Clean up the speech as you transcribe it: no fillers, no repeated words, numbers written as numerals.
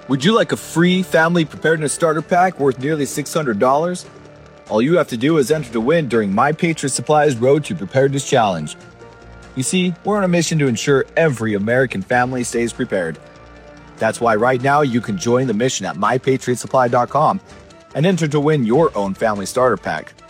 Would you like a free family preparedness starter pack worth nearly $600? All you have to do is enter to win during My Patriot Supply's Road to Preparedness Challenge. You see, we're on a mission to ensure every American family stays prepared. That's why right now you can join the mission at mypatriotsupply.com and enter to win your own family starter pack.